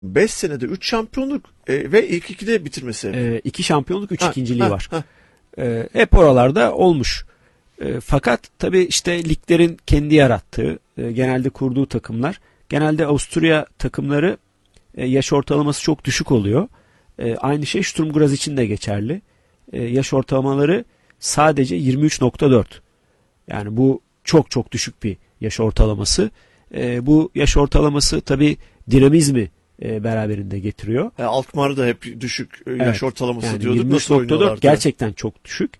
5 senede 3 şampiyonluk ve ilk 2'de bitirmesi. 2 şampiyonluk, 3 ikinciliği var. Hep oralarda olmuş. Fakat tabii işte liglerin kendi yarattığı, genelde kurduğu takımlar, genelde Avusturya takımları yaş ortalaması çok düşük oluyor. Aynı şey Sturm Graz için de geçerli. Yaş ortalamaları sadece 23.4. Yani bu çok çok düşük bir yaş ortalaması. Bu yaş ortalaması tabii dinamizmi beraberinde getiriyor. Alkmaar da hep düşük yaş ortalaması yani diyorduk. Nasıl 23.4 gerçekten çok düşük.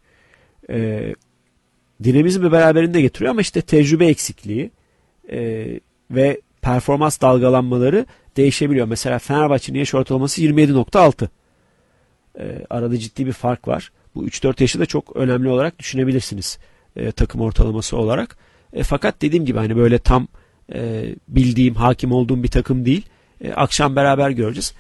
Dinamizmi beraberinde getiriyor ama işte tecrübe eksikliği ve performans dalgalanmaları değişebiliyor. Mesela Fenerbahçe'nin yaş ortalaması 27.6. Arada ciddi bir fark var. Bu 3-4 yaşı da çok önemli olarak düşünebilirsiniz takım ortalaması olarak. Fakat dediğim gibi hani böyle tam bildiğim, hakim olduğum bir takım değil. Akşam beraber göreceğiz.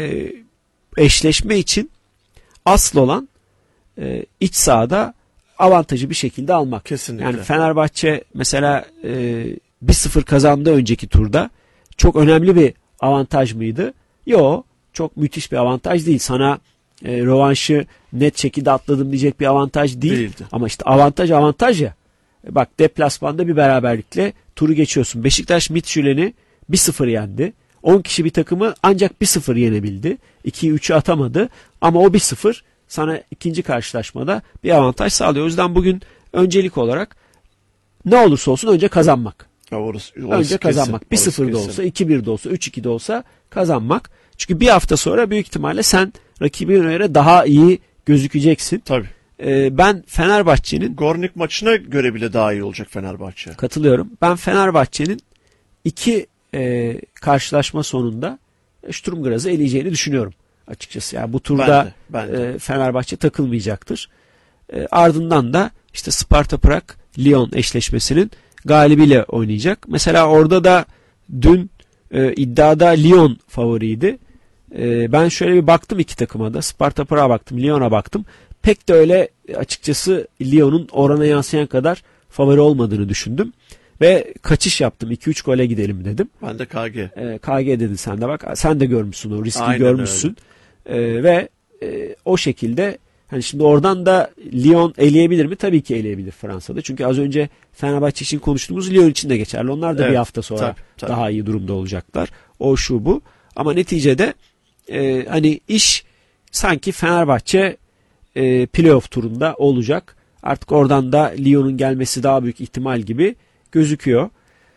Eşleşme için asıl olan iç sahada avantajı bir şekilde almak. Kesinlikle. Yani Fenerbahçe mesela 1-0 kazandı önceki turda. Çok önemli bir avantaj mıydı? Yok. Çok müthiş bir avantaj değil. Sana rövanşı net şekilde atladım diyecek bir avantaj değil. Değildi. Ama işte avantaj ya. Bak deplasmanda bir beraberlikle turu geçiyorsun. Beşiktaş Midtjylland'i 1-0 yendi. 10 kişi bir takımı ancak 1-0 yenebildi. 2'yi 3'ü atamadı. Ama o 1-0 sana ikinci karşılaşmada bir avantaj sağlıyor. O yüzden bugün öncelik olarak ne olursa olsun önce kazanmak. Orası önce kazanmak. 1-0 da olsa, 2-1 de olsa, 3-2 de olsa kazanmak. Çünkü bir hafta sonra büyük ihtimalle sen rakibine göre daha iyi gözükeceksin. Tabii. Ben Fenerbahçe'nin Gornik maçına göre bile daha iyi olacak Fenerbahçe. Katılıyorum. Ben Fenerbahçe'nin 2 karşılaşma sonunda Sturm Graz'ı eleyeceğini düşünüyorum açıkçası. Yani bu turda ben de. Fenerbahçe takılmayacaktır. Ardından da işte Sparta Prag Lyon eşleşmesinin galibiyle oynayacak. Mesela orada da dün iddiada Lyon favoriydi. Ben şöyle bir baktım iki takıma da. Sparta Prag'a baktım, Lyon'a baktım. Pek de öyle açıkçası Lyon'un orana yansıyan kadar favori olmadığını düşündüm. Ve kaçış yaptım. 2-3 gole gidelim dedim. Ben de KG. KG dedin sen de bak. Sen de görmüşsün o riski. Aynen görmüşsün. Ve o şekilde hani şimdi oradan da Lyon eleyebilir mi? Tabii ki eleyebilir Fransa'da. Çünkü az önce Fenerbahçe için konuştuğumuz Lyon için de geçerli. Onlar da bir hafta sonra tabii. daha iyi durumda olacaklar. O şu bu. Ama neticede hani iş sanki Fenerbahçe playoff turunda olacak. Artık oradan da Lyon'un gelmesi daha büyük ihtimal gibi gözüküyor.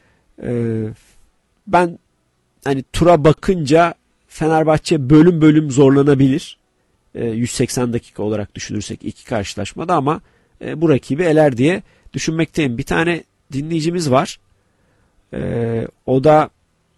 Ben hani tura bakınca Fenerbahçe bölüm bölüm zorlanabilir. 180 dakika olarak düşünürsek iki karşılaşmada ama bu rakibi eler diye düşünmekteyim. Bir tane dinleyicimiz var. O da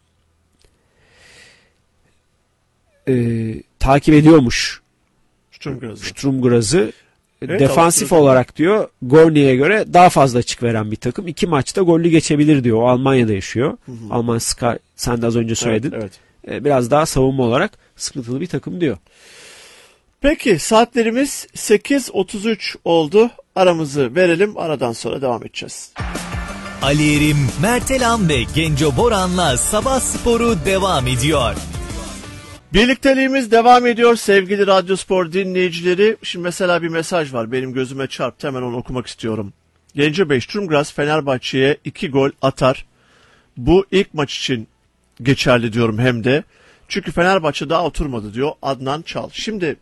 takip ediyormuş Sturm Graz'ı. Evet, defansif olarak diyor Gornik'e göre daha fazla açık veren bir takım. 2 maçta gollü geçebilir diyor. O Almanya'da yaşıyor. Alman Sky, sen de az önce söyledin. Evet. Biraz daha savunma olarak sıkıntılı bir takım diyor. Peki saatlerimiz 8.33 oldu. Aramızı verelim. Aradan sonra devam edeceğiz. Ali Erim, Mertelan ve Genco Boran'la Sabah Sporu devam ediyor. Birlikteliğimiz devam ediyor sevgili Radyospor dinleyicileri. Şimdi mesela bir mesaj var benim gözüme çarptı, hemen onu okumak istiyorum. Genco Bey, Sturm Graz Fenerbahçe'ye 2 gol atar. Bu ilk maç için geçerli diyorum hem de. Çünkü Fenerbahçe daha oturmadı diyor Adnan Çal. Şimdi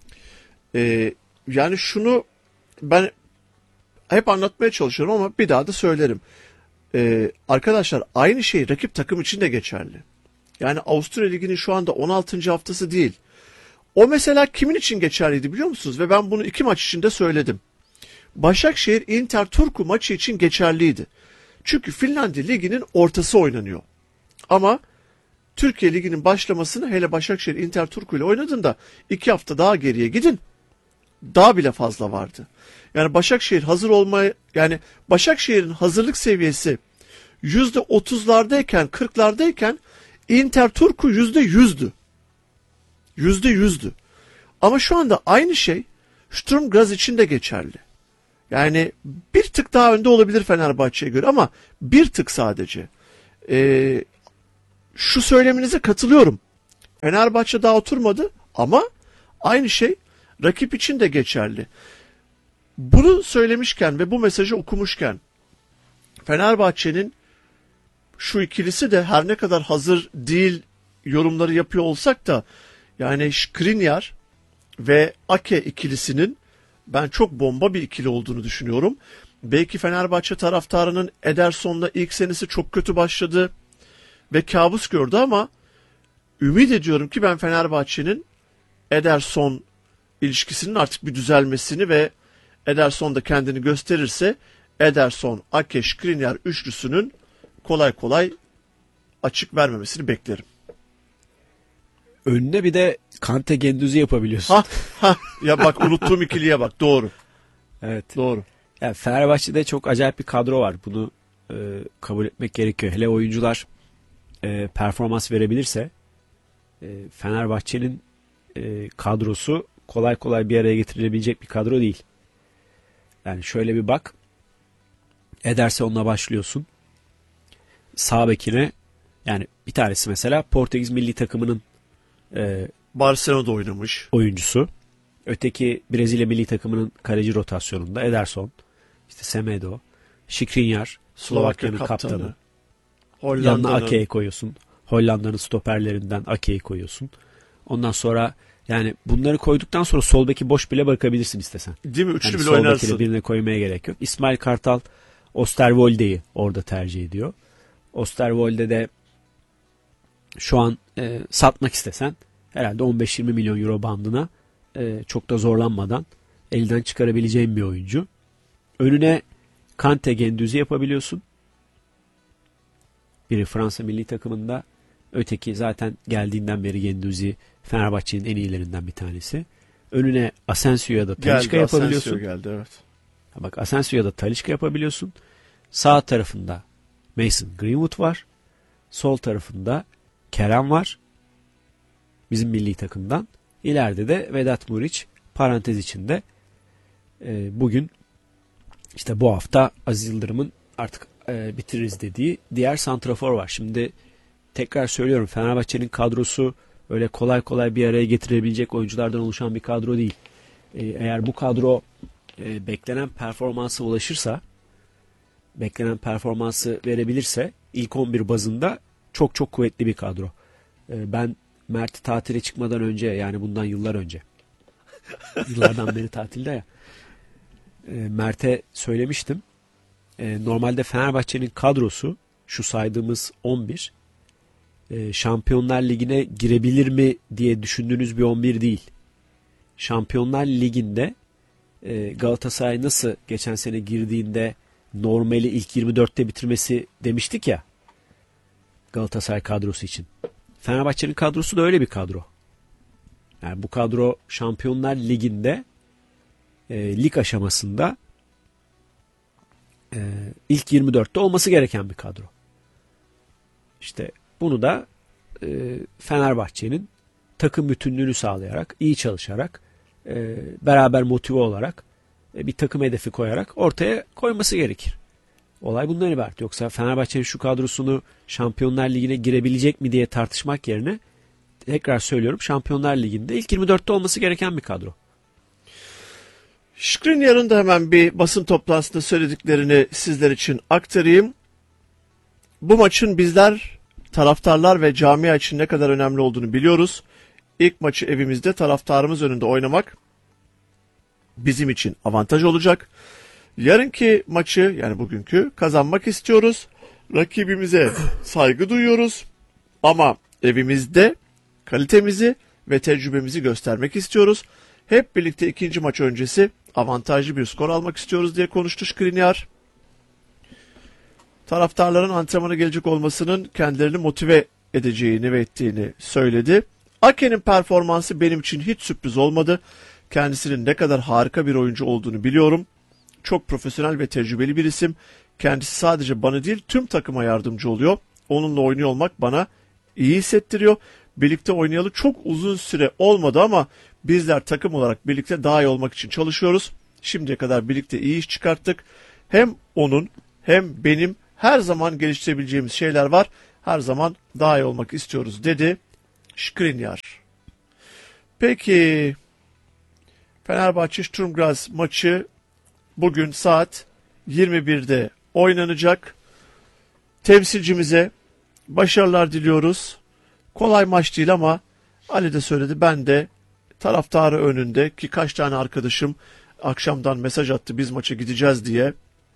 yani şunu ben hep anlatmaya çalışıyorum ama bir daha da söylerim. Arkadaşlar aynı şey rakip takım için de geçerli. Yani Avusturya Ligi'nin şu anda 16. haftası değil. O mesela kimin için geçerliydi biliyor musunuz? Ve ben bunu 2 maç içinde söyledim. Başakşehir Inter Turku maçı için geçerliydi. Çünkü Finlandiya Ligi'nin ortası oynanıyor. Ama Türkiye Ligi'nin başlamasını hele Başakşehir Inter Turku ile oynadığında 2 hafta daha geriye gidin. Daha bile fazla vardı. Yani Başakşehir hazır olmaya, yani Başakşehir'in hazırlık seviyesi %30'lardayken 40'lardayken Inter Turku %100'dü. %100'dü. Ama şu anda aynı şey Sturm Graz için de geçerli. Yani bir tık daha önde olabilir Fenerbahçe'ye göre ama bir tık sadece. Şu söyleminize katılıyorum. Fenerbahçe daha oturmadı ama aynı şey rakip için de geçerli. Bunu söylemişken ve bu mesajı okumuşken Fenerbahçe'nin şu ikilisi de her ne kadar hazır değil yorumları yapıyor olsak da yani Skriniar ve Ake ikilisinin ben çok bomba bir ikili olduğunu düşünüyorum. Belki Fenerbahçe taraftarının Ederson'la ilk senesi çok kötü başladı ve kabus gördü ama ümit ediyorum ki ben Fenerbahçe'nin Ederson ilişkisinin artık bir düzelmesini ve Ederson da kendini gösterirse Ederson, Ake, Skriniar üçlüsünün kolay kolay açık vermemesini beklerim. Önüne bir de Kante Gendüzi yapabiliyorsun. Ya bak unuttuğum ikiliye bak, doğru. Evet. Doğru. Yani Fenerbahçe'de çok acayip bir kadro var. Bunu kabul etmek gerekiyor. Hele oyuncular performans verebilirse Fenerbahçe'nin kadrosu kolay kolay bir araya getirilebilecek bir kadro değil. Yani şöyle bir bak. Ederson'la başlıyorsun. Sağ bekine yani bir tanesi mesela Portekiz milli takımının Barcelona'da oynamış oyuncusu. Öteki Brezilya milli takımının kaleci rotasyonunda Ederson, işte Semedo, Skriniar, Slovakya'nın kaptanı. Yanına Ake'yi koyuyorsun. Hollanda'nın stoperlerinden Ake'yi koyuyorsun. Ondan sonra yani bunları koyduktan sonra sol beki boş bile bırakabilirsin istesen. Değil mi? Üçlü yani bile sol oynarsın. bekine birine koymaya gerek yok. İsmail Kartal Osterwolde'yi orada tercih ediyor. Osterwolde de şu an satmak istesen herhalde 15-20 milyon euro bandına çok da zorlanmadan elden çıkarabileceğin bir oyuncu. Önüne Kante Gendüzi yapabiliyorsun. Biri Fransa milli takımında, öteki zaten geldiğinden beri Gendüzi Fenerbahçe'nin en iyilerinden bir tanesi. Önüne Asensio ya da Talisca yapabiliyorsun. Asensio geldi, evet. Bak Asensio ya da Talisca yapabiliyorsun. Sağ tarafında Mason Greenwood var. Sol tarafında Kerem var. Bizim milli takımdan. İleride de Vedat Muriç parantez içinde. Bugün işte bu hafta Aziz Yıldırım'ın artık bitiririz dediği diğer santrafor var. Şimdi tekrar söylüyorum, Fenerbahçe'nin kadrosu öyle kolay kolay bir araya getirebilecek oyunculardan oluşan bir kadro değil. Eğer bu kadro beklenen performansa ulaşırsa, beklenen performansı verebilirse ilk 11 bazında çok çok kuvvetli bir kadro. Ben Mert tatile çıkmadan önce, yani bundan yıllar önce, yıllardan beri tatilde ya, Mert'e söylemiştim. Normalde Fenerbahçe'nin kadrosu şu saydığımız 11 Şampiyonlar Ligi'ne girebilir mi diye düşündüğünüz bir 11 değil. Şampiyonlar Ligi'nde Galatasaray nasıl geçen sene girdiğinde normali ilk 24'te bitirmesi demiştik ya Galatasaray kadrosu için. Fenerbahçe'nin kadrosu da öyle bir kadro. Yani bu kadro Şampiyonlar Ligi'nde lig aşamasında ilk 24'te olması gereken bir kadro. İşte bunu da Fenerbahçe'nin takım bütünlüğünü sağlayarak, iyi çalışarak, beraber motive olarak, bir takım hedefi koyarak ortaya koyması gerekir. Olay bundan ibaret. Yoksa Fenerbahçe'nin şu kadrosunu Şampiyonlar Ligi'ne girebilecek mi diye tartışmak yerine, tekrar söylüyorum, Şampiyonlar Ligi'nde ilk 24'te olması gereken bir kadro. Skriniar'ın da hemen bir basın toplantısında söylediklerini sizler için aktarayım. Bu maçın bizler, taraftarlar ve camia için ne kadar önemli olduğunu biliyoruz. İlk maçı evimizde taraftarımız önünde oynamak bizim için avantaj olacak. Yarınki maçı, yani bugünkü, kazanmak istiyoruz. Rakibimize saygı duyuyoruz. Ama evimizde kalitemizi ve tecrübemizi göstermek istiyoruz. Hep birlikte ikinci maç öncesi avantajlı bir skor almak istiyoruz diye konuştu Skriniar. Taraftarların antrenmana gelecek olmasının kendilerini motive edeceğini ve ettiğini söyledi. Ake'nin performansı benim için hiç sürpriz olmadı. Kendisinin ne kadar harika bir oyuncu olduğunu biliyorum. Çok profesyonel ve tecrübeli bir isim. Kendisi sadece bana değil tüm takıma yardımcı oluyor. Onunla oynuyor olmak bana iyi hissettiriyor. Birlikte oynayalı çok uzun süre olmadı ama bizler takım olarak birlikte daha iyi olmak için çalışıyoruz. Şimdiye kadar birlikte iyi iş çıkarttık. Hem onun hem benim her zaman geliştirebileceğimiz şeyler var. Her zaman daha iyi olmak istiyoruz dedi Skriniar. Peki Fenerbahçe Sturm Graz maçı bugün saat 21'de oynanacak. Temsilcimize başarılar diliyoruz. Kolay maç değil ama Ali de söyledi, ben de taraftarı önünde, ki kaç tane arkadaşım akşamdan mesaj attı biz maça gideceğiz diye.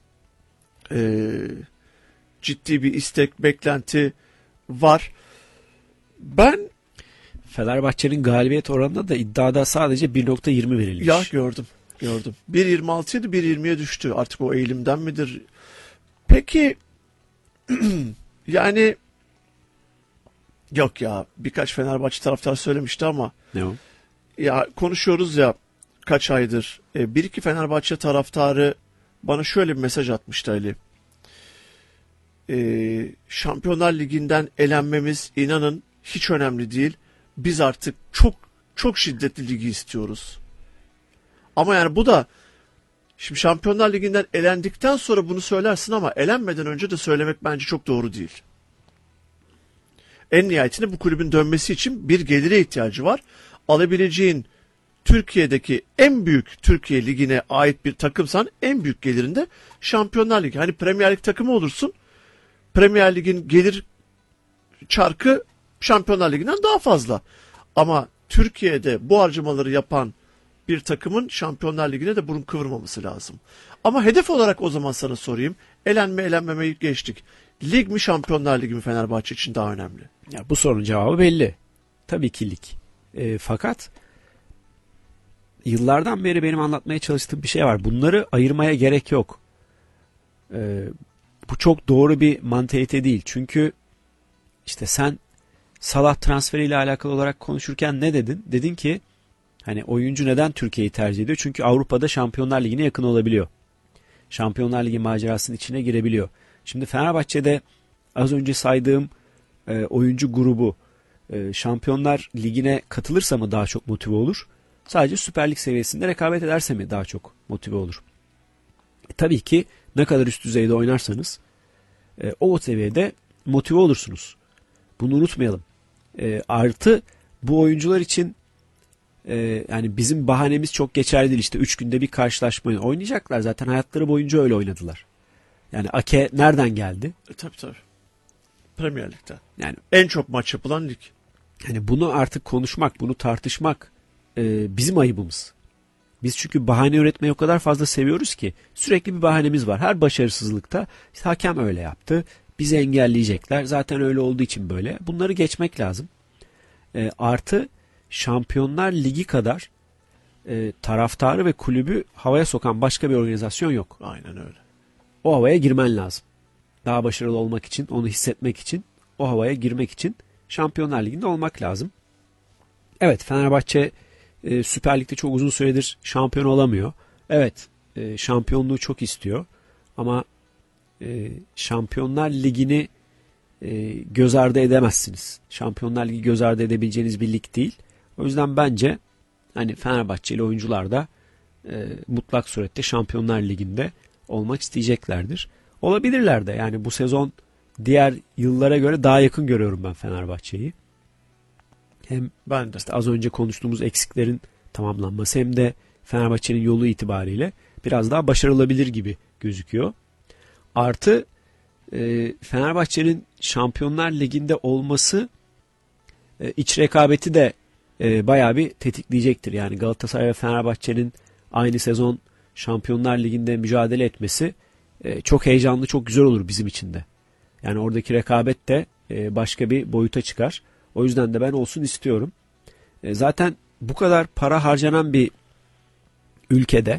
Ciddi bir istek, beklenti var. Ben Fenerbahçe'nin galibiyet oranında da iddiada sadece 1.20 verilmiş. ya gördüm. 1.26 idi, 1.20'ye düştü. Artık o eğilimden midir? Peki yani yok ya, birkaç Fenerbahçe taraftar söylemişti ama Ne o? ya konuşuyoruz ya kaç aydır. Bir iki Fenerbahçe taraftarı bana şöyle bir mesaj atmıştı Ali. Şampiyonlar Ligi'nden elenmemiz, inanın, hiç önemli değil. Biz artık çok şiddetli ligi istiyoruz. Ama yani bu da, şimdi Şampiyonlar Ligi'nden elendikten sonra bunu söylersin ama elenmeden önce de söylemek bence çok doğru değil. En nihayetinde bu kulübün dönmesi için bir gelire ihtiyacı var. Alabileceğin Türkiye'deki en büyük Türkiye Ligi'ne ait bir takımsan en büyük gelirinde Şampiyonlar Ligi. Hani Premier Lig takımı olursun, Premier Lig'in gelir çarkı Şampiyonlar Ligi'nden daha fazla. Ama Türkiye'de bu harcamaları yapan bir takımın Şampiyonlar Ligi'ne de burun kıvırmaması lazım. Ama hedef olarak o zaman sana sorayım. Elenme elenmemeyi geçtik. Lig mi Şampiyonlar Ligi mi Fenerbahçe için daha önemli? Ya bu sorunun cevabı belli. Tabii ki lig. Fakat yıllardan beri benim anlatmaya çalıştığım bir şey var. Bunları ayırmaya gerek yok. Bu çok doğru bir mantalite değil. Çünkü işte sen Salah transferiyle alakalı olarak konuşurken ne dedin? Dedin ki hani oyuncu neden Türkiye'yi tercih ediyor? Çünkü Avrupa'da Şampiyonlar Ligi'ne yakın olabiliyor. Şampiyonlar Ligi macerasının içine girebiliyor. Şimdi Fenerbahçe'de az önce saydığım oyuncu grubu Şampiyonlar Ligi'ne katılırsa mı daha çok motive olur? Sadece Süper Lig seviyesinde rekabet ederse mi daha çok motive olur? Tabii ki ne kadar üst düzeyde oynarsanız o seviyede motive olursunuz. Bunu unutmayalım. Artı bu oyuncular için yani bizim bahanemiz çok geçerli değil. İşte 3 günde bir karşılaşmayı oynayacaklar. Zaten hayatları boyunca öyle oynadılar. Yani Ake nereden geldi? Tabii. Premier Lig'den. Yani En çok maç yapılan lig. hani bunu artık konuşmak, bunu tartışmak bizim ayıbımız. Biz çünkü bahane üretmeyi o kadar fazla seviyoruz ki sürekli bir bahanemiz var. Her başarısızlıkta işte hakem öyle yaptı, bizi engelleyecekler. Zaten öyle olduğu için böyle. Bunları geçmek lazım. Artı Şampiyonlar Ligi kadar taraftarı ve kulübü havaya sokan başka bir organizasyon yok. Aynen öyle. O havaya girmen lazım. Daha başarılı olmak için, onu hissetmek için, o havaya girmek için Şampiyonlar Ligi'nde olmak lazım. Evet, Fenerbahçe Süper Lig'de çok uzun süredir şampiyon olamıyor. Evet, şampiyonluğu çok istiyor. Ama Şampiyonlar Ligi'ni göz ardı edemezsiniz. Şampiyonlar Ligi göz ardı edebileceğiniz bir lig değil. O yüzden bence hani Fenerbahçeli oyuncular da mutlak surette Şampiyonlar Ligi'nde olmak isteyeceklerdir. Olabilirler de. Yani bu sezon diğer yıllara göre daha yakın görüyorum ben Fenerbahçe'yi. Hem Ben de. işte az önce konuştuğumuz eksiklerin tamamlanması hem de Fenerbahçe'nin yolu itibariyle biraz daha başarılabilir gibi gözüküyor. Artı Fenerbahçe'nin Şampiyonlar Ligi'nde olması iç rekabeti de bayağı bir tetikleyecektir. Yani Galatasaray ve Fenerbahçe'nin aynı sezon Şampiyonlar Ligi'nde mücadele etmesi çok heyecanlı, çok güzel olur bizim için de. Yani oradaki rekabet de başka bir boyuta çıkar. O yüzden de ben olsun istiyorum. Zaten bu kadar para harcanan bir ülkede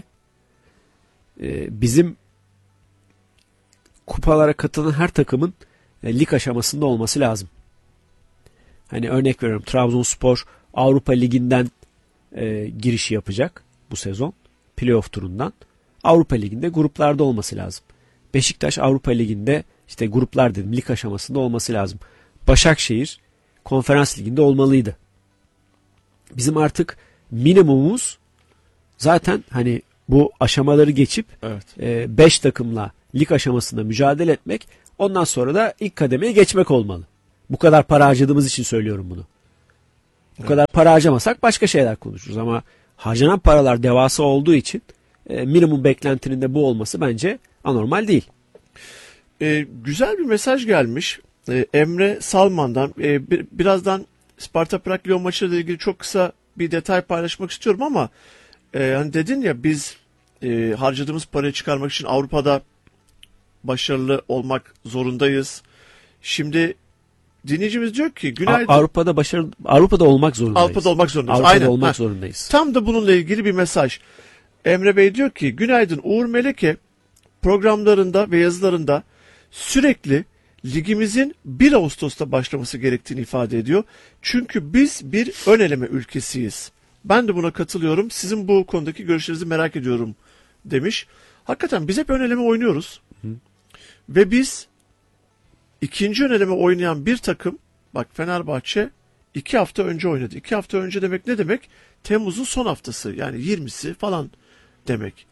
bizim kupalara katılan her takımın lig aşamasında olması lazım. Hani örnek veriyorum, Trabzonspor Avrupa Ligi'nden girişi yapacak bu sezon. Playoff turundan. Avrupa Ligi'nde gruplarda olması lazım. Beşiktaş Avrupa Ligi'nde işte gruplar dedim, lig aşamasında olması lazım. Başakşehir Konferans Ligi'nde olmalıydı. Bizim artık minimumumuz zaten hani bu aşamaları geçip 5 takımla lig aşamasında mücadele etmek, ondan sonra da ilk kademeye geçmek olmalı. Bu kadar para harcadığımız için söylüyorum bunu. Bu kadar para harcamasak başka şeyler konuşuruz ama harcanan paralar devasa olduğu için minimum beklentinin de bu olması bence anormal değil. Güzel bir mesaj gelmiş. Emre Salman'dan. Birazdan Sparta Prag Lyon maçıyla ilgili çok kısa bir detay paylaşmak istiyorum ama hani dedin ya biz harcadığımız parayı çıkarmak için Avrupa'da başarılı olmak zorundayız. Şimdi dinleyicimiz diyor ki günaydın. Avrupa'da olmak zorundayız. Avrupa'da olmak zorundayız. Avrupa'da Aynen. olmak zorundayız. Tam da bununla ilgili bir mesaj. Emre Bey diyor ki günaydın, Uğur Meleke programlarında ve yazılarında sürekli ligimizin 1 Ağustos'ta başlaması gerektiğini ifade ediyor. Çünkü biz bir ön eleme ülkesiyiz. Ben de buna katılıyorum. Sizin bu konudaki görüşlerinizi merak ediyorum demiş. Hakikaten biz hep ön eleme oynuyoruz. Ve biz ikinci ön eleme oynayan bir takım, bak Fenerbahçe 2 hafta önce oynadı. 2 hafta önce demek ne demek? Temmuz'un son haftası, yani 20'si falan demek.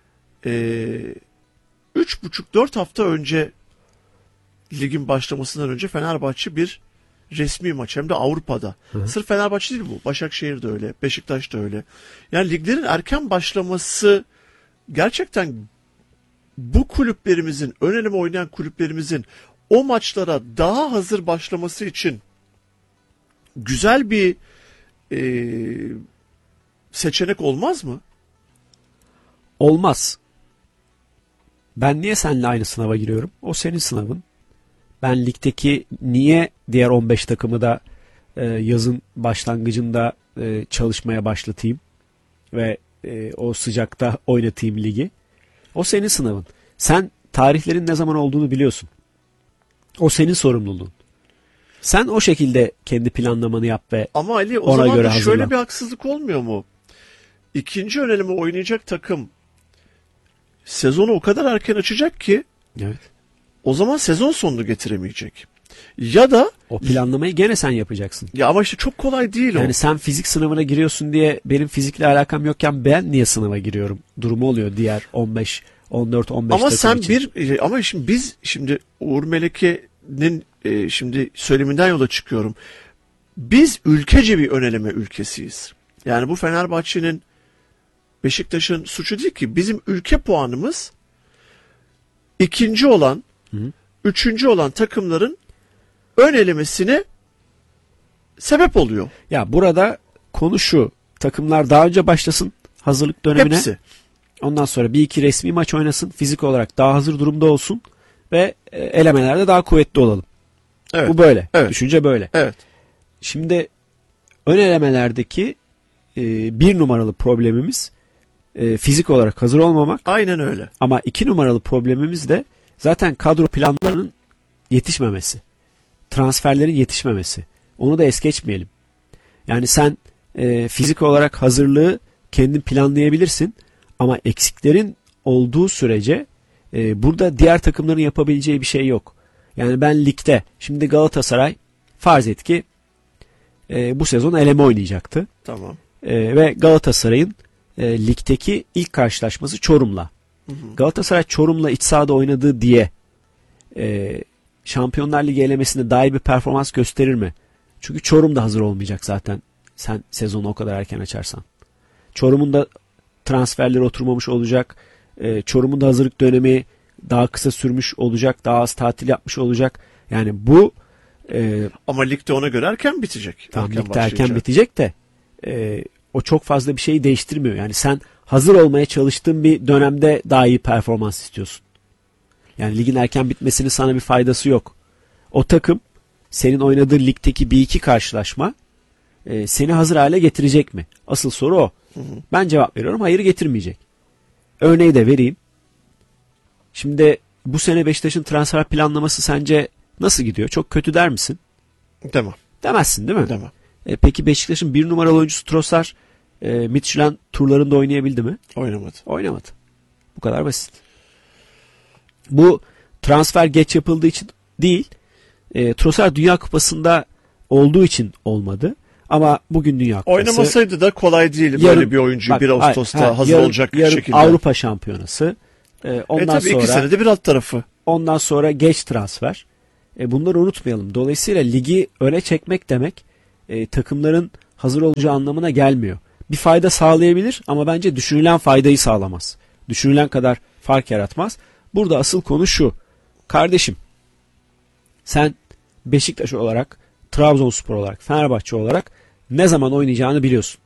3,5-4 hafta önce ligin başlamasından önce Fenerbahçe bir resmi maç, hem de Avrupa'da. Sırf Fenerbahçe değil bu. Başakşehir de öyle, Beşiktaş da öyle. Yani liglerin erken başlaması gerçekten bu kulüplerimizin, ön eleme oynayan kulüplerimizin o maçlara daha hazır başlaması için güzel bir seçenek olmaz mı? Olmaz. Ben niye seninle aynı sınava giriyorum? O senin sınavın. Ben ligdeki niye diğer 15 takımı da yazın başlangıcında çalışmaya başlatayım ve o sıcakta oynatayım ligi? O senin sınavın. Sen tarihlerin ne zaman olduğunu biliyorsun. O senin sorumluluğun. Sen o şekilde kendi planlamanı yap ve ama Ali, o ona zaman göre da şöyle hazırlan. bir haksızlık olmuyor mu? İkinci ön eleme oynayacak takım sezonu o kadar erken açacak ki Evet. o zaman sezon sonunu getiremeyecek. Ya da O planlamayı gene sen yapacaksın. ya ama işte çok kolay değil o. Yani sen fizik sınavına giriyorsun diye benim fizikle alakam yokken ben niye sınava giriyorum? Durumu oluyor diğer 15, 14, 15 Ama takım sen için. ama şimdi biz Uğur Meleke'nin şimdi söyleminden yola çıkıyorum. Biz ülkece bir öneleme ülkesiyiz. Yani bu Fenerbahçe'nin, Beşiktaş'ın suçu değil ki. Bizim ülke puanımız ikinci olan, üçüncü olan takımların ön elemesine sebep oluyor. Ya burada konu şu. Takımlar daha önce başlasın hazırlık dönemine. Hepsi. Ondan sonra bir iki resmi maç oynasın. Fizik olarak daha hazır durumda olsun. Ve elemelerde daha kuvvetli olalım. Evet. Bu böyle. Evet. Düşünce böyle. Evet. Şimdi ön elemelerdeki bir numaralı problemimiz fizik olarak hazır olmamak. Aynen öyle. Ama 2 numaralı problemimiz de zaten kadro planlarının yetişmemesi. Transferlerin yetişmemesi. Onu da es geçmeyelim. Yani sen fizik olarak hazırlığı kendin planlayabilirsin. Ama eksiklerin olduğu sürece burada diğer takımların yapabileceği bir şey yok. Yani ben ligde, şimdi Galatasaray farz et ki bu sezon eleme oynayacaktı. Tamam. Ve Galatasaray'ın ligdeki ilk karşılaşması Çorum'la. Galatasaray Çorum'la iç sahada oynadığı diye Şampiyonlar Ligi elemesinde daha iyi bir performans gösterir mi? Çünkü Çorum da hazır olmayacak zaten sen sezonu o kadar erken açarsan. Çorum'un da transferleri oturmamış olacak. Çorum'un da hazırlık dönemi daha kısa sürmüş olacak. Daha az tatil yapmış olacak. Yani bu Ama ligde ona göre erken bitecek. tam ligde başlayacak. erken bitecek de o çok fazla bir şeyi değiştirmiyor. Yani sen hazır olmaya çalıştığın bir dönemde daha iyi performans istiyorsun. Yani ligin erken bitmesinin sana bir faydası yok. O takım senin oynadığın ligdeki bir iki karşılaşma seni hazır hale getirecek mi? Asıl soru o. Ben cevap veriyorum. Hayır, getirmeyecek. Örneği de vereyim. Şimdi bu sene Beşiktaş'ın transfer planlaması sence nasıl gidiyor? Çok kötü der misin? Demem. Demezsin değil mi? Demem. Peki Beşiktaş'ın bir numaralı oyuncusu Trossard Midtjylland turlarında oynayabildi mi? Oynamadı. Oynamadı. Bu kadar basit. Bu transfer geç yapıldığı için değil. Trossard Dünya Kupası'nda olduğu için olmadı. Ama bugün Dünya Kupası. Oynamasaydı da kolay değil Yarın- böyle bir oyuncuyu bak, 1 Ağustos'ta hazır yarın- olacak yarın şekilde. Avrupa Şampiyonası. Ondan tabii sonra 2 senede bir alt tarafı. ondan sonra geç transfer. Bunları unutmayalım. Dolayısıyla ligi öne çekmek demek takımların hazır olacağı anlamına gelmiyor. Bir fayda sağlayabilir ama bence düşünülen faydayı sağlamaz. Düşünülen kadar fark yaratmaz. Burada asıl konu şu. Kardeşim, sen Beşiktaş olarak, Trabzonspor olarak, Fenerbahçe olarak ne zaman oynayacağını biliyorsun.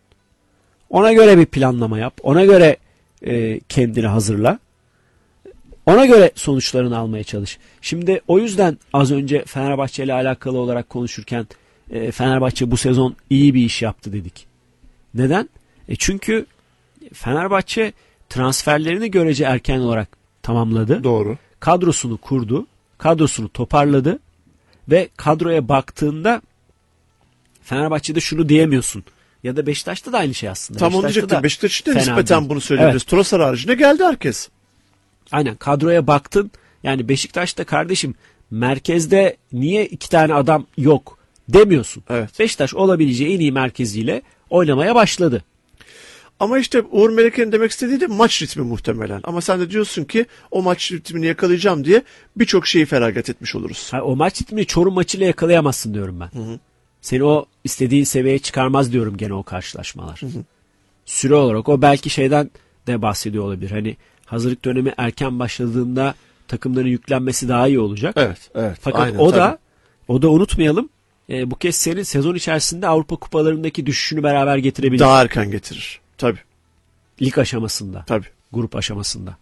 Ona göre bir planlama yap. Ona göre kendini hazırla. Ona göre sonuçlarını almaya çalış. Şimdi o yüzden az önce Fenerbahçe ile alakalı olarak konuşurken Fenerbahçe bu sezon iyi bir iş yaptı dedik. Neden? Çünkü Fenerbahçe transferlerini görece erken olarak tamamladı. Doğru. Kadrosunu kurdu. Kadrosunu toparladı. Ve kadroya baktığında Fenerbahçe'de şunu diyemiyorsun. Ya da Beşiktaş'ta da aynı şey aslında. Tam onu diyecektim. Beşiktaş için de nispeten bunu söyleyebiliriz. Evet. Trossard haricinde geldi herkes. Aynen, kadroya baktın. Yani Beşiktaş'ta kardeşim merkezde niye 2 tane adam yok demiyorsun. Evet. Beşiktaş olabileceği en iyi merkeziyle oynamaya başladı. Ama işte Uğur Meleke'nin demek istediği de maç ritmi muhtemelen. Ama sen de diyorsun ki o maç ritmini yakalayacağım diye birçok şeyi feragat etmiş oluruz. O maç ritmini Çorum maçıyla yakalayamazsın diyorum ben. Hı. Seni o istediğin seviyeye çıkarmaz diyorum gene o karşılaşmalar. Hı. Süre olarak o belki şeyden de bahsediyor olabilir. Hani hazırlık dönemi erken başladığında takımların yüklenmesi daha iyi olacak. Evet. Fakat aynen, o da unutmayalım. Bu kez senin sezon içerisinde Avrupa kupalarındaki düşüşünü beraber getirebilir. Daha erken getirir. Tabii. Lig aşamasında. Tabii. Grup aşamasında.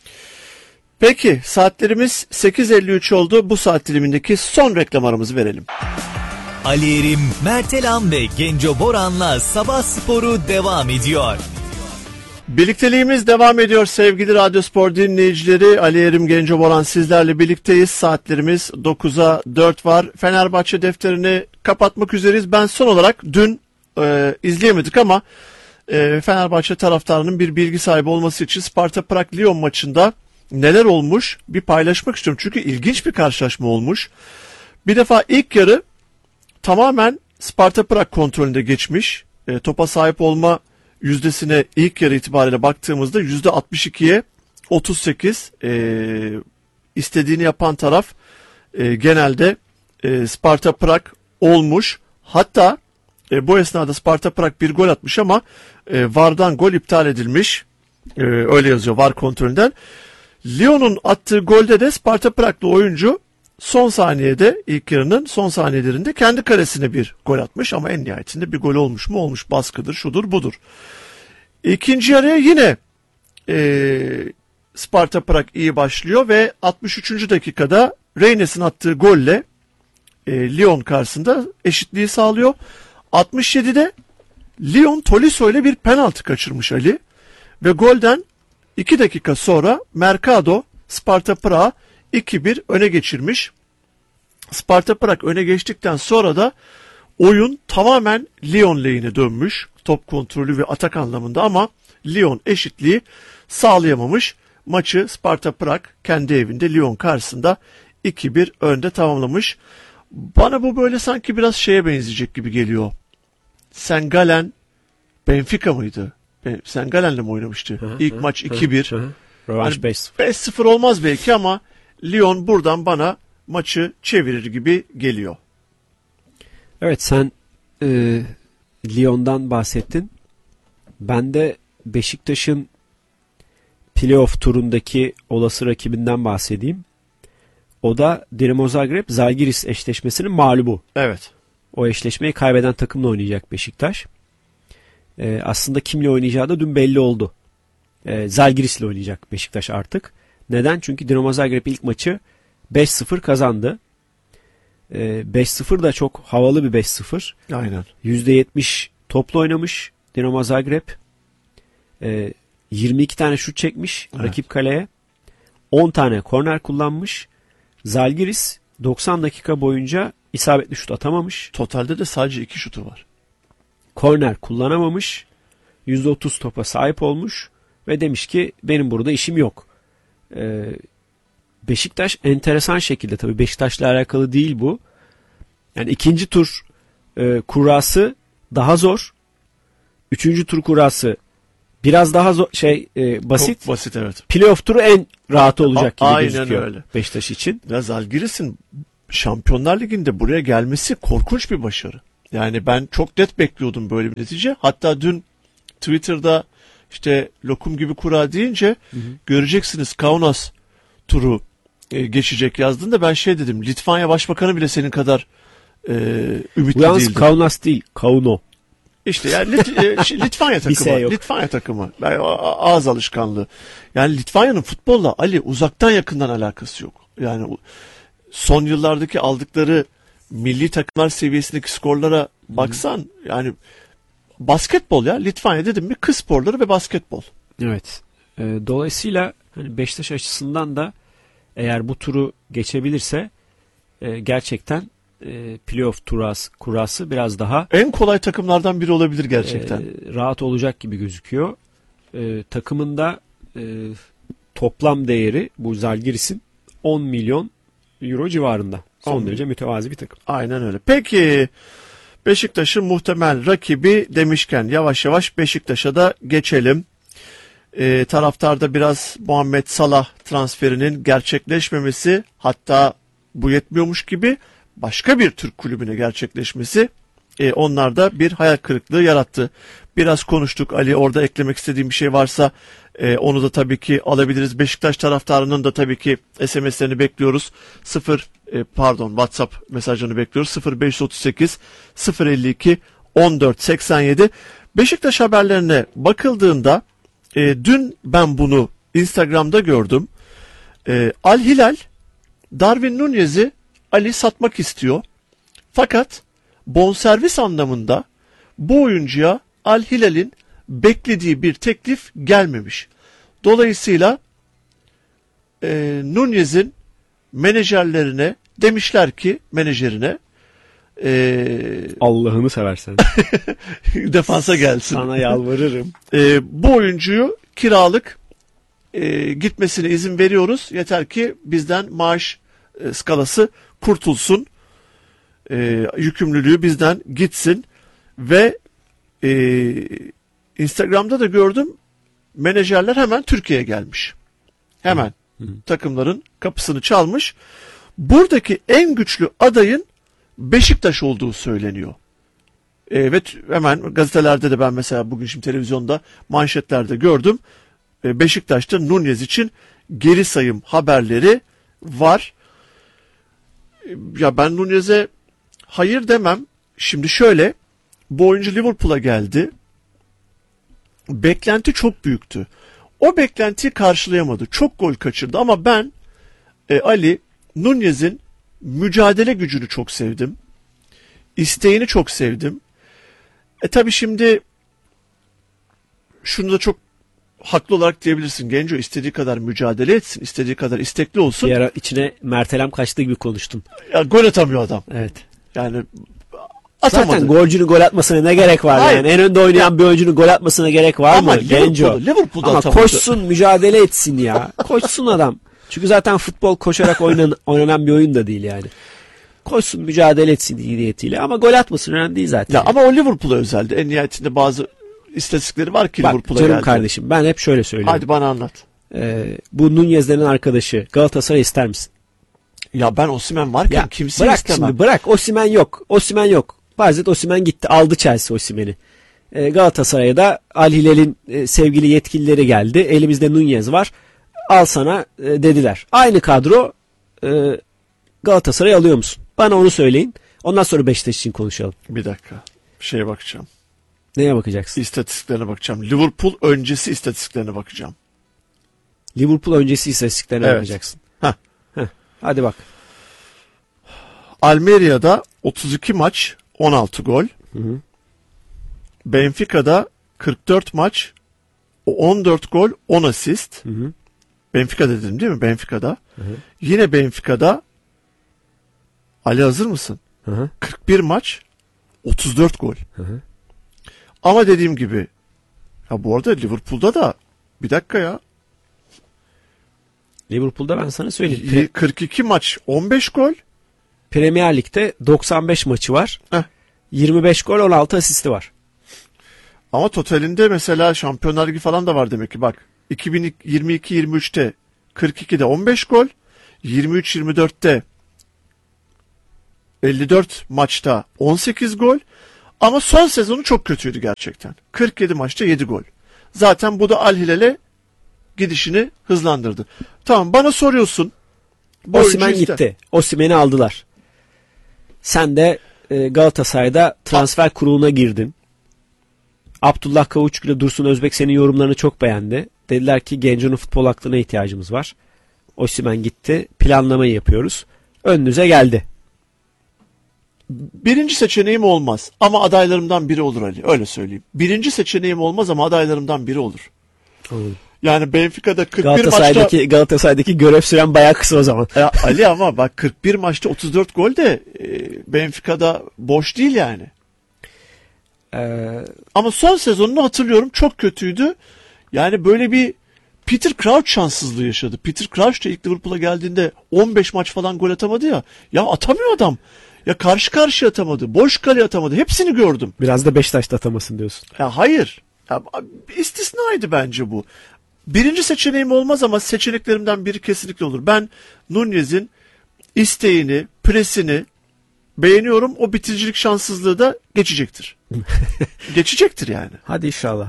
Peki saatlerimiz 8.53 oldu. Bu saat dilimindeki son reklam aramızı verelim. Ali Erim, Mertelan ve Genco Boran'la Sabah Sporu devam ediyor. Birlikteliğimiz devam ediyor sevgili Radyospor dinleyicileri. Ali Erim, Genco Boran sizlerle birlikteyiz. Saatlerimiz 9'a 4 var. Fenerbahçe defterini kapatmak üzereyiz. Ben son olarak dün izleyemedik ama Fenerbahçe taraftarının bir bilgi sahibi olması için Sparta Prag-Lyon maçında neler olmuş bir paylaşmak istiyorum. Çünkü ilginç bir karşılaşma olmuş. Bir defa ilk yarı tamamen Sparta Prag kontrolünde geçmiş. Topa sahip olma yüzdesine ilk yarı itibariyle baktığımızda %62'ye 38 istediğini yapan taraf genelde Sparta Prag olmuş. Hatta bu esnada Sparta Prag bir gol atmış ama VAR'dan gol iptal edilmiş. Öyle yazıyor VAR kontrolünden. Lyon'un attığı golde de Sparta Prag'lı oyuncu son saniyede, ilk yarının son saniyelerinde kendi kalesine bir gol atmış ama en nihayetinde bir gol olmuş mu? Olmuş, baskıdır, şudur, budur. İkinci yarıya yine Sparta Prag iyi başlıyor ve 63. dakikada Reynes'in attığı golle Lyon karşısında eşitliği sağlıyor. 67'de Lyon Tolisso ile bir penaltı kaçırmış Ali ve golden 2 dakika sonra Mercado Sparta Prag'ı 2-1 öne geçirmiş. Sparta Prag öne geçtikten sonra da oyun tamamen Lyon lehine dönmüş. Top kontrolü ve atak anlamında ama Lyon eşitliği sağlayamamış. Maçı Sparta Prag kendi evinde Lyon karşısında 2-1 önde tamamlamış. Bana bu böyle sanki biraz şeye benzeyecek gibi geliyor. St. Gallen Benfica mıydı? St. Gallen'le mi oynamıştı? İlk maç 2-1. Rövanş yani 5-0 olmaz belki ama Lyon buradan bana maçı çevirir gibi geliyor. Evet, sen Lyon'dan bahsettin. Ben de Beşiktaş'ın playoff turundaki olası rakibinden bahsedeyim. O da Dinamo Zagreb Zalgiris eşleşmesinin mağlubu. Evet. O eşleşmeyi kaybeden takımla oynayacak Beşiktaş. Aslında kimle oynayacağı da dün belli oldu. Zalgiris'le oynayacak Beşiktaş artık. Neden? Çünkü Dinamo Zagreb ilk maçı 5-0 kazandı. 5-0 da çok havalı bir 5-0. Aynen. %70 topla oynamış Dinamo Zagreb. 22 tane şut çekmiş rakip kaleye. 10 tane korner kullanmış. Zalgiris 90 dakika boyunca isabetli şut atamamış. Totalde de sadece 2 şutu var. Korner kullanamamış. %30 topa sahip olmuş. Ve demiş ki benim burada işim yok. Beşiktaş enteresan şekilde, tabii Beşiktaş'la alakalı değil bu. Yani ikinci tur kurası daha zor. Üçüncü tur kurası biraz daha zor, basit. Çok basit, evet. Playoff turu en rahat olacak gibi aynen gözüküyor öyle. Beşiktaş için. Ya Zalgiris'in Şampiyonlar Ligi'nde buraya gelmesi korkunç bir başarı. Yani ben çok net bekliyordum böyle bir netice. Hatta dün Twitter'da işte lokum gibi kura deyince göreceksiniz Kaunas turu geçecek yazdığında ben şey dedim. Litvanya Başbakanı bile senin kadar ümitli Bu yalnız değildi. Kaunas değil, Kauno. İşte yani Litvanya takımı. Litvanya takımı. Yani ağız alışkanlığı. Yani Litvanya'nın futbolla Ali uzaktan yakından alakası yok. Yani son yıllardaki aldıkları milli takımlar seviyesindeki skorlara baksan yani basketbol ya. Litvanya dedim mi kız sporları ve basketbol. Evet. Dolayısıyla hani Beşiktaş açısından da eğer bu turu geçebilirse gerçekten playoff kurası biraz daha En kolay takımlardan biri olabilir gerçekten. rahat olacak gibi gözüküyor. Takımında toplam değeri bu Zalgiris'in 10 milyon euro civarında. Son derece mütevazi bir takım. Aynen öyle. Peki Beşiktaş'ın muhtemel rakibi demişken yavaş yavaş Beşiktaş'a da geçelim. Taraftarda biraz Muhammed Salah transferinin gerçekleşmemesi, hatta bu yetmiyormuş gibi başka bir Türk kulübüne gerçekleşmesi onlarda bir hayal kırıklığı yarattı. Biraz konuştuk Ali, orada eklemek istediğim bir şey varsa onu da tabii ki alabiliriz. Beşiktaş taraftarının da tabii ki SMS'lerini bekliyoruz. WhatsApp mesajlarını bekliyoruz. 0538 052 14 87. Beşiktaş haberlerine bakıldığında dün ben bunu Instagram'da gördüm. Al Hilal Darwin Nunez'i Ali satmak istiyor. Fakat bonservis anlamında bu oyuncuya Al Hilal'in beklediği bir teklif gelmemiş. Dolayısıyla Nunez'in menajerlerine demişler ki Allah'ını seversen. defansa gelsin. Sana yalvarırım. Bu oyuncuyu kiralık gitmesine izin veriyoruz. Yeter ki bizden maaş skalası kurtulsun. Yükümlülüğü bizden gitsin. Ve Instagram'da da gördüm, menajerler hemen Türkiye'ye gelmiş. Hemen takımların kapısını çalmış. Buradaki en güçlü adayın Beşiktaş olduğu söyleniyor. Ve hemen gazetelerde de ben mesela bugün şimdi televizyonda manşetlerde gördüm. Beşiktaş'ta Nunez için geri sayım haberleri var. Ya ben Nunez'e hayır demem. Şimdi şöyle, bu oyuncu Liverpool'a geldi. Beklenti çok büyüktü. O beklentiyi karşılayamadı. Çok gol kaçırdı ama ben Ali Nunez'in mücadele gücünü çok sevdim. İsteğini çok sevdim. Tabii şimdi şunu da çok haklı olarak diyebilirsin. Genco istediği kadar mücadele etsin, istediği kadar istekli olsun. Bir ara içine Mertelem kaçtığı gibi konuştun. Ya, gol atamıyor adam. Evet. Yani atamadı. Zaten golcünün gol atmasına ne gerek var? Hayır. Yani en önde oynayan bir oyuncunun gol atmasına gerek var Ama mı? Genco. Liverpool'da Ama atamadı. koşsun, mücadele etsin ya. Koşsun adam. Çünkü zaten futbol koşarak oynanan bir oyun da değil yani. Koşsun, mücadele etsin iyi niyetiyle ama gol atmasın önemli değil zaten. Ya ama o Liverpool'a özeldi. En nihayetinde bazı istatistikleri var ki Bak, Liverpool'a canım geldi. kardeşim, ben hep şöyle söylüyorum. Hadi bana anlat. Bu Nunez'lerin arkadaşı Galatasaray ister misin? Ya ben Osimhen varken Ya kimseyi bırak istemem. şimdi, bırak. Osimhen yok. Osimhen yok. Barzet Osimhen gitti. Aldı Chelsea Osimhen'i. Galatasaray'a da Al Hilal'in sevgili yetkilileri geldi. Elimizde Nunez var. Al sana dediler. Aynı kadro Galatasaray'ı alıyor musun? Bana onu söyleyin. Ondan sonra Beşiktaş için konuşalım. Bir dakika. Bir şeye bakacağım. Neye bakacaksın? İstatistiklerine bakacağım. Liverpool öncesi istatistiklerine bakacağım. Liverpool öncesi istatistiklerine Evet. bakacaksın. Heh. Hadi bak. Almeria'da 32 maç 16 gol. Hı. Benfica'da 44 maç 14 gol 10 asist. Hı. Benfica dedim değil mi? Benfica'da. Hı. Yine Benfica'da Ali hazır mısın? Hı. 41 maç 34 gol. Hı. Ama dediğim gibi ya bu arada Liverpool'da da bir dakika ya Liverpool'da ben sana söyleyeyim. 42 maç 15 gol. Premier Lig'de 95 maçı var. Heh. 25 gol 16 asisti var. Ama totalinde mesela Şampiyonlar Ligi falan da var demek ki bak. 2022-23'te 42'de 15 gol. 23-24'te 54 maçta 18 gol. Ama son sezonu çok kötüydü gerçekten. 47 maçta 7 gol. Zaten bu da Al Hilal'e gidişini hızlandırdı. Tamam, bana soruyorsun. Bu Osimhen oyuncu gitti. Osimhen'i aldılar. Sen de Galatasaray'da transfer kuruluna girdin. Abdullah Kavuçgül ile Dursun Özbek senin yorumlarını çok beğendi. Dediler ki Genco'nun futbol aklına ihtiyacımız var. Osimhen gitti. Planlamayı yapıyoruz. Önünüze geldi. Birinci seçeneğim olmaz ama adaylarımdan biri olur Ali. Öyle söyleyeyim. Birinci seçeneğim olmaz ama adaylarımdan biri olur. Yani Benfica'da 41 maçta... Galatasaray'daki görev süren bayağı kısa o zaman. Ali ama bak 41 maçta 34 gol de Benfica'da boş değil yani. Ama son sezonunu hatırlıyorum, çok kötüydü. Yani böyle bir Peter Crouch şanssızlığı yaşadı. Peter Crouch da ilk Liverpool'a geldiğinde 15 maç falan gol atamadı ya. Ya atamıyor adam. Ya karşı karşıya atamadı. Boş kale atamadı. Hepsini gördüm. Biraz da Beşiktaş'ta atamasın diyorsun. Ya hayır. Ya, istisnaydı bence bu. Birinci seçeneğim olmaz ama seçeneklerimden biri kesinlikle olur. Ben Nunez'in isteğini, presini beğeniyorum. O bitiricilik şanssızlığı da geçecektir. Geçecektir yani. Hadi inşallah.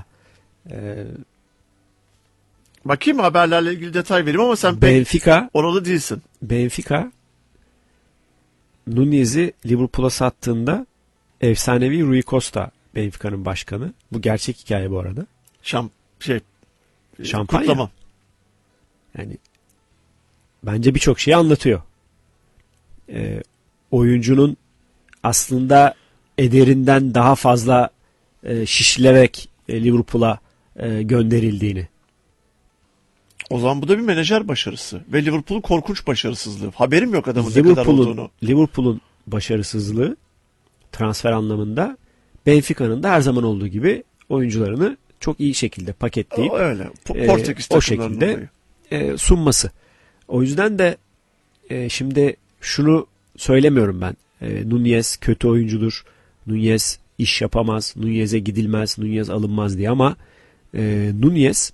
Bakayım, haberlerle ilgili detay vereyim ama sen Benfica, pek oralı değilsin. Benfica Nunez'i Liverpool'a sattığında efsanevi Rui Costa Benfica'nın başkanı. Bu gerçek hikaye bu arada. Şampanya. Kutlama. Yani bence birçok şeyi anlatıyor. Oyuncunun aslında ederinden daha fazla şişilerek Liverpool'a gönderildiğini. O zaman bu da bir menajer başarısı. Ve Liverpool'un korkunç başarısızlığı. Haberim yok adamın ne kadar olduğunu. Liverpool'un başarısızlığı transfer anlamında Benfica'nın da her zaman olduğu gibi oyuncularını çok iyi şekilde paketleyip öyle. Portekiz o şekilde sunması. O yüzden de şimdi şunu söylemiyorum ben. Nunez kötü oyuncudur. Nunez iş yapamaz. Nunez'e gidilmez. Nunez alınmaz diye ama Nunez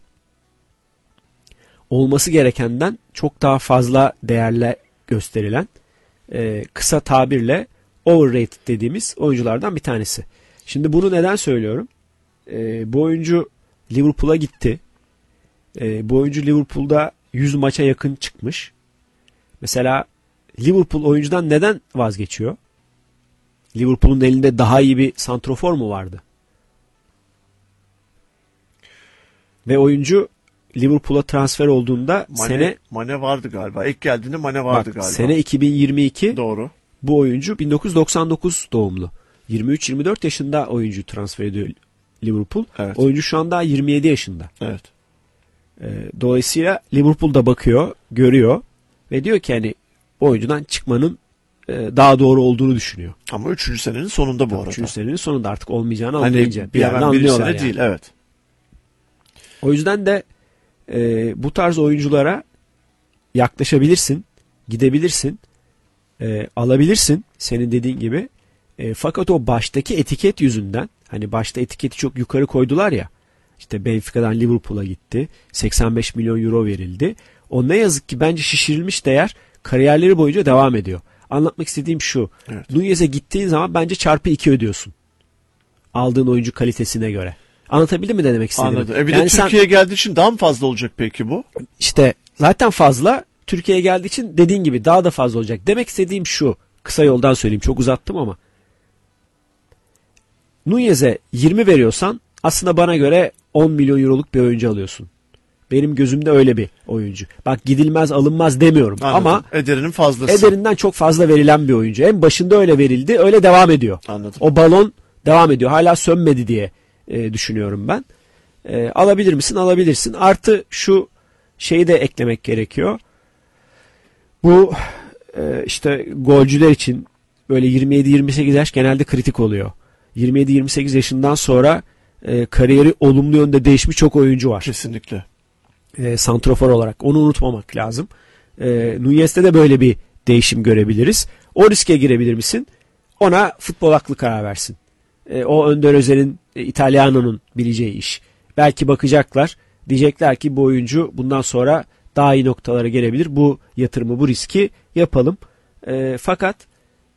olması gerekenden çok daha fazla değerle gösterilen kısa tabirle overrated dediğimiz oyunculardan bir tanesi. Şimdi bunu neden söylüyorum? Bu oyuncu Liverpool'a gitti. Bu oyuncu Liverpool'da 100 maça yakın çıkmış. Mesela Liverpool oyuncudan neden vazgeçiyor? Liverpool'un elinde daha iyi bir santrofor mu vardı? Ve oyuncu Liverpool'a transfer olduğunda Mane vardı galiba. İlk geldiğinde Mane vardı galiba. Sene 2022. Doğru. Bu oyuncu 1999 doğumlu. 23-24 yaşında oyuncu transfer ediyor Liverpool. Evet. Oyuncu şu anda 27 yaşında. Evet. Dolayısıyla Liverpool da bakıyor, görüyor ve diyor ki hani oyuncudan çıkmanın daha doğru olduğunu düşünüyor. Ama 3. senenin sonunda bu arada. 3. senenin sonunda artık olmayacağını hani anlayınca. Bir yerden anlıyorlar sene değil, evet. O yüzden de bu tarz oyunculara yaklaşabilirsin, gidebilirsin, alabilirsin senin dediğin gibi. Fakat o baştaki etiket yüzünden, hani başta etiketi çok yukarı koydular ya, işte Benfica'dan Liverpool'a gitti, 85 milyon euro verildi. O ne yazık ki bence şişirilmiş değer kariyerleri boyunca devam ediyor. Anlatmak istediğim şu, evet. Nunez'e gittiğin zaman bence çarpı 2 ödüyorsun. Aldığın oyuncu kalitesine göre. Anlatabildim mi ne demek istediğimi? Anladım. Bir de Türkiye'ye geldiği için daha mı fazla olacak peki bu? İşte zaten fazla. Türkiye'ye geldiği için dediğin gibi daha da fazla olacak. Demek istediğim şu. Kısa yoldan söyleyeyim. Çok uzattım ama. Nunez'e 20 veriyorsan aslında bana göre 10 milyon euroluk bir oyuncu alıyorsun. Benim gözümde öyle bir oyuncu. Bak gidilmez alınmaz demiyorum. Anladım. Ama ederinin fazlası. Ederinden çok fazla verilen bir oyuncu. En başında öyle verildi. Öyle devam ediyor. Anladım. O balon devam ediyor. Hala sönmedi diye düşünüyorum ben. Alabilir misin? Alabilirsin. Artı şu şeyi de eklemek gerekiyor. Bu işte golcüler için böyle 27-28 yaş genelde kritik oluyor. 27-28 yaşından sonra kariyeri olumlu yönde değişmiş çok oyuncu var. Kesinlikle. Santrofor olarak. Onu unutmamak lazım. Nunez'te de böyle bir değişim görebiliriz. O riske girebilir misin? Ona futbol aklı karar versin. O Önder Özer'in, İtalyano'nun bileceği iş. Belki bakacaklar. Diyecekler ki bu oyuncu bundan sonra daha iyi noktalara gelebilir. Bu yatırımı, bu riski yapalım. Fakat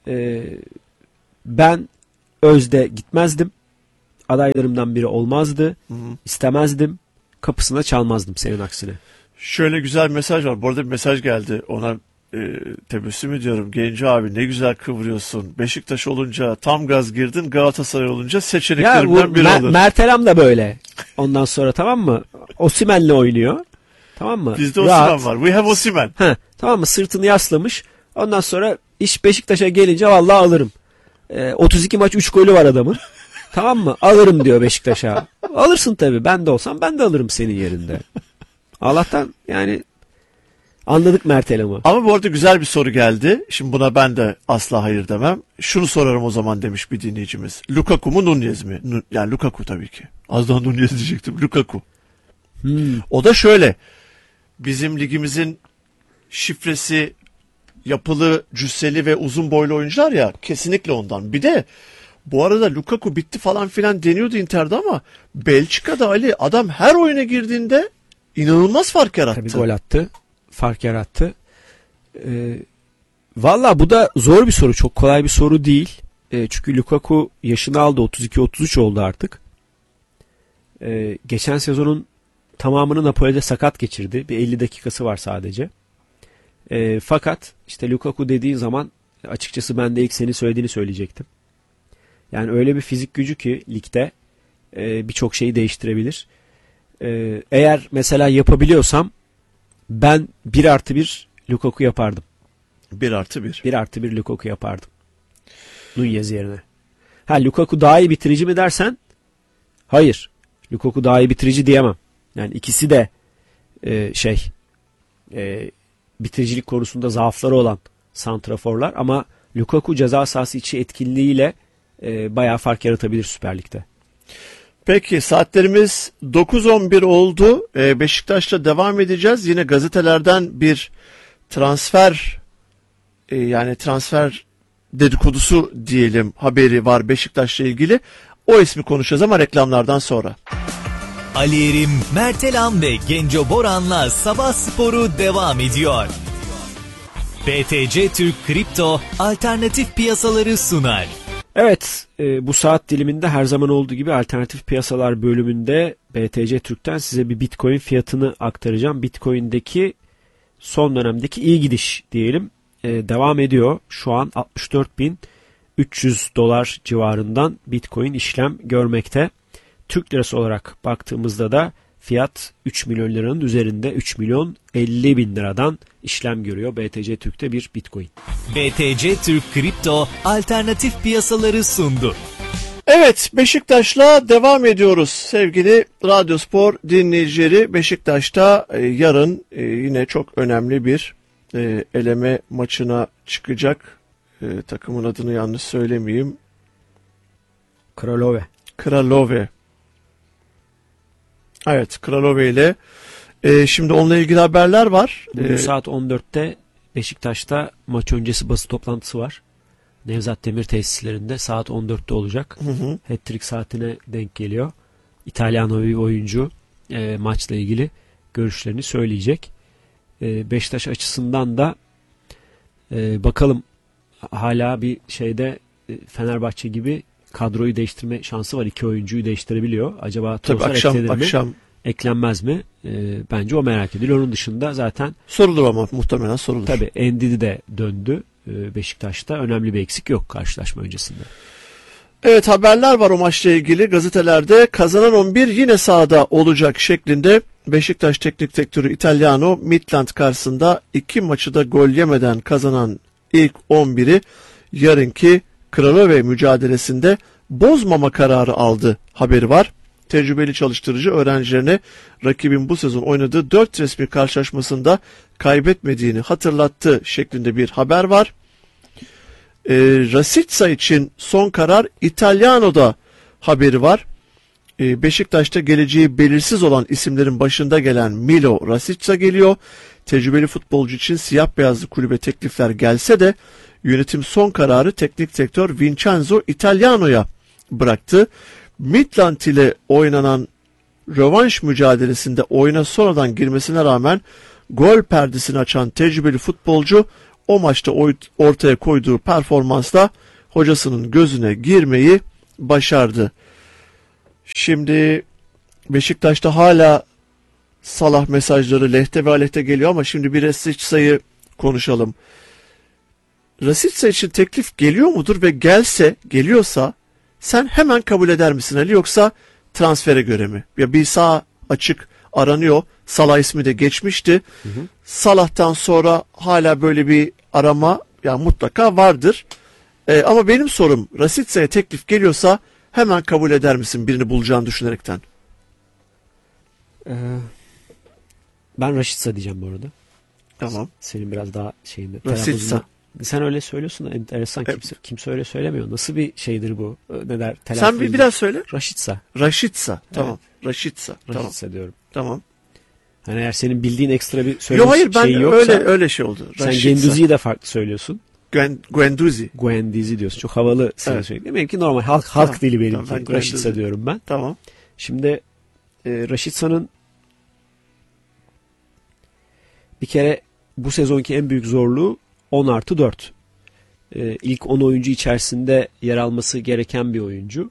ben Özde gitmezdim. Adaylarımdan biri olmazdı. Hı hı. İstemezdim. Kapısına çalmazdım senin aksine. Şöyle güzel bir mesaj var. Bu arada bir mesaj geldi. Ona tebessüm ediyorum. Genco abi ne güzel kıvırıyorsun. Beşiktaş olunca tam gaz girdin. Galatasaray olunca Ya seçeneklerimden bu biri olur. Mert Elam da böyle. Ondan sonra tamam mı? Osimhen'le oynuyor. Tamam mı? Bizde Rahat. Osimhen var. We have Osimhen. Heh, tamam mı? Sırtını yaslamış. Ondan sonra iş Beşiktaş'a gelince vallahi alırım. 32 maç 3 golü var adamın. Tamam mı? Alırım diyor Beşiktaş'a. Alırsın tabii. Ben de olsam ben de alırım senin yerinde. Allah'tan yani anladık Mert Elam'ı. Ama bu arada güzel bir soru geldi. Şimdi buna ben de asla hayır demem. Şunu sorarım o zaman demiş bir dinleyicimiz. Lukaku mu Nunez mi? Yani Lukaku tabii ki. Az daha Nunez diyecektim. Lukaku. O da şöyle. Bizim ligimizin şifresi yapılı, cüsseli ve uzun boylu oyuncular ya, kesinlikle ondan. Bir de bu arada Lukaku bitti falan filan deniyordu Inter'de ama Belçika'da Ali adam her oyuna girdiğinde inanılmaz fark yarattı. Tabii gol attı. Fark yarattı. Valla bu da zor bir soru. Çok kolay bir soru değil. Çünkü Lukaku yaşını aldı. 32-33 oldu artık. Geçen sezonun tamamını Napoli'de sakat geçirdi. Bir 50 dakikası var sadece. Fakat işte Lukaku dediğin zaman açıkçası ben de ilk senin söylediğini söyleyecektim. Yani öyle bir fizik gücü ki ligde birçok şeyi değiştirebilir. Eğer mesela yapabiliyorsam ben 1+1 Lukaku yapardım. 1+1. 1+1 Lukaku yapardım. Nunez yerine. Lukaku daha iyi bitirici mi dersen? Hayır. Lukaku daha iyi bitirici diyemem. Yani ikisi de bitiricilik konusunda zaafları olan santraforlar ama Lukaku ceza sahası içi etkinliğiyle bayağı fark yaratabilir Süper Lig'de. Peki saatlerimiz 9:11 oldu. Beşiktaş'ta devam edeceğiz. Yine gazetelerden bir transfer transfer dedikodusu diyelim haberi var Beşiktaş'la ilgili. O ismi konuşacağız ama reklamlardan sonra. Ali Erim, Mert Elam ve Genco Boran'la Sabah Sporu devam ediyor. BTC Türk Kripto alternatif piyasaları sunar. Evet, bu saat diliminde her zaman olduğu gibi alternatif piyasalar bölümünde BTC Türk'ten size bir Bitcoin fiyatını aktaracağım. Bitcoin'deki son dönemdeki iyi gidiş diyelim devam ediyor. Şu an 64.300 dolar civarından Bitcoin işlem görmekte. Türk lirası olarak baktığımızda da fiyat 3 milyon liranın üzerinde, 3 milyon 50 bin liradan işlem görüyor BTC Türk'te bir Bitcoin. BTC Türk Kripto alternatif piyasaları sundu. Evet, Beşiktaş'la devam ediyoruz sevgili Radyospor dinleyicileri. Beşiktaş'ta yarın yine çok önemli bir eleme maçına çıkacak. Takımın adını yanlış söylemeyeyim. Kralove. Evet, Kralove ile şimdi onunla ilgili haberler var. Bugün saat 14'te Beşiktaş'ta maç öncesi basın toplantısı var. Nevzat Demir tesislerinde saat 14'te olacak. Hat-trick saatine denk geliyor. İtalyano bir oyuncu maçla ilgili görüşlerini söyleyecek. Beşiktaş açısından da bakalım hala bir Fenerbahçe gibi kadroyu değiştirme şansı var. 2 oyuncuyu değiştirebiliyor. Acaba Tozar eklenir mi? Eklenmez mi? Bence o merak ediliyor. Onun dışında zaten sorulur ama muhtemelen sorulur. Tabii Endidi de döndü Beşiktaş'ta. Önemli bir eksik yok karşılaşma öncesinde. Evet, haberler var o maçla ilgili gazetelerde. Kazanan 11 yine sahada olacak şeklinde Beşiktaş Teknik Direktörü Italiano Midland karşısında 2 maçı da gol yemeden kazanan ilk 11'i yarınki Kralove mücadelesinde bozmama kararı aldı haberi var. Tecrübeli çalıştırıcı öğrencilerine rakibin bu sezon oynadığı 4 resmi karşılaşmasında kaybetmediğini hatırlattı şeklinde bir haber var. Rashica için son karar İtalyano'da haberi var. Beşiktaş'ta geleceği belirsiz olan isimlerin başında gelen Milo Rashica geliyor. Tecrübeli futbolcu için siyah beyazlı kulübe teklifler gelse de yönetim son kararı teknik direktör Vincenzo Italiano'ya bıraktı. Midland ile oynanan rövanş mücadelesinde oyuna sonradan girmesine rağmen gol perdesini açan tecrübeli futbolcu o maçta ortaya koyduğu performansla hocasının gözüne girmeyi başardı. Şimdi Beşiktaş'ta hala Salah mesajları lehte ve aleyhte geliyor ama şimdi bir Rasica'yı konuşalım. Rasica için teklif geliyor mudur ve geliyorsa sen hemen kabul eder misin Ali, yoksa transfere göre mi? Ya bir sağ açık aranıyor. Salah ismi de geçmişti. Salah'tan sonra hala böyle bir arama ya mutlaka vardır. Ama benim sorum, Rasica'ya teklif geliyorsa hemen kabul eder misin birini bulacağını düşünerekten? Ben Rashica diyeceğim bu arada. Tamam. Senin biraz daha şeyinde. Rashica. Sen öyle söylüyorsun da enteresan, kimse öyle söylemiyor. Nasıl bir şeydir bu? Ne der? Sen bir daha söyle. Rashica. Rashica. Tamam. Evet. Rashica. Tamam. Rashica diyorum. Tamam. Hani eğer senin bildiğin ekstra bir Yok hayır, ben şey yoksa, öyle şey oldu. Sen Genduzi'yi de farklı söylüyorsun. Guendouzi. Guendouzi diyorsun. Çok havalı evet. Söyledi. Benimki normal halk tamam. dili benimki. Tamam, Rashica diyorum ben. Tamam. Şimdi Rashica'nın bir kere bu sezonki en büyük zorluğu 10+4. İlk 10 oyuncu içerisinde yer alması gereken bir oyuncu.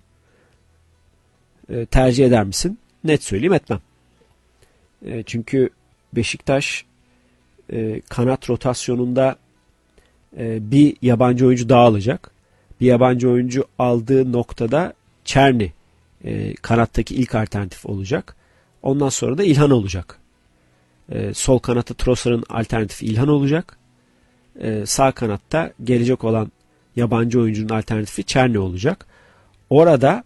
Tercih eder misin? Net söyleyeyim, etmem. Çünkü Beşiktaş kanat rotasyonunda bir yabancı oyuncu daha alacak. Bir yabancı oyuncu aldığı noktada Çerni kanattaki ilk alternatif olacak. Ondan sonra da İlhan olacak. Sol kanatta Trossard'ın alternatifi İlhan olacak. Sağ kanatta gelecek olan yabancı oyuncunun alternatifi Çerni olacak. Orada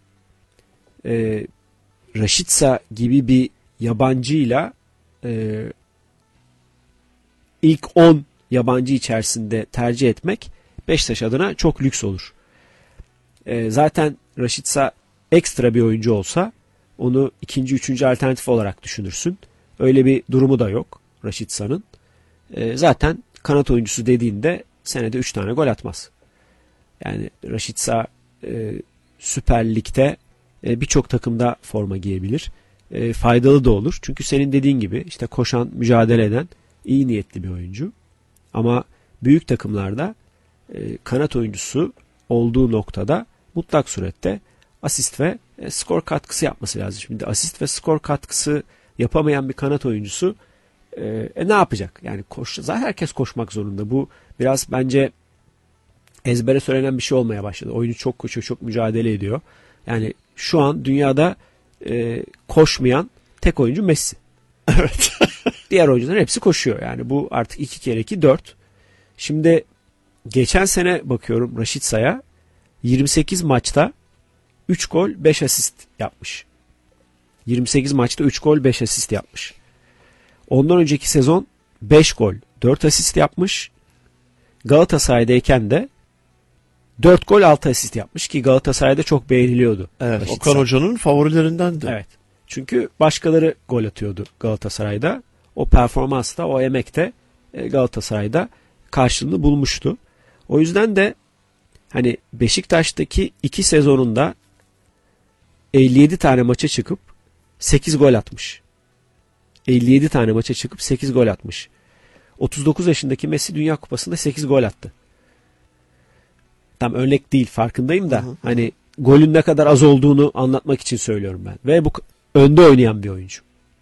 Rashica gibi bir yabancıyla ilk 10 yabancı içerisinde tercih etmek Beşiktaş adına çok lüks olur. Zaten Rashica ekstra bir oyuncu olsa onu ikinci, üçüncü alternatif olarak düşünürsün. Öyle bir durumu da yok Rashica'nın. Zaten kanat oyuncusu dediğinde senede 3 tane gol atmaz. Yani Rashica Süper Lig'de birçok takımda forma giyebilir. Faydalı da olur. Çünkü senin dediğin gibi işte koşan, mücadele eden iyi niyetli bir oyuncu. Ama büyük takımlarda kanat oyuncusu olduğu noktada mutlak surette asist ve skor katkısı yapması lazım. Şimdi asist ve skor katkısı yapamayan bir kanat oyuncusu ne yapacak? Yani zaten herkes koşmak zorunda. Bu biraz bence ezbere söylenen bir şey olmaya başladı. Oyuncu çok koşuyor, çok mücadele ediyor. Yani şu an dünyada koşmayan tek oyuncu Messi. Evet. Diğer oyuncuların hepsi koşuyor. Yani bu artık 2 kere 2 4. Şimdi geçen sene bakıyorum Rashica'ya 28 maçta 3 gol 5 asist yapmış. 28 maçta 3 gol 5 asist yapmış. Ondan önceki sezon 5 gol 4 asist yapmış. Galatasaray'dayken de 4 gol 6 asist yapmış ki Galatasaray'da çok beğeniliyordu. Evet, Rashica. Okan Hoca'nın favorilerinden de. Evet. Çünkü başkaları gol atıyordu Galatasaray'da. O performansta, o emekte Galatasaray'da karşılığını bulmuştu. O yüzden de hani Beşiktaş'taki 2 sezonunda 57 tane maça çıkıp 8 gol atmış. 57 tane maça çıkıp 8 gol atmış. 39 yaşındaki Messi Dünya Kupası'nda 8 gol attı. Tam örnek değil, farkındayım da hani golün ne kadar az olduğunu anlatmak için söylüyorum ben. Ve bu önde oynayan bir oyuncu.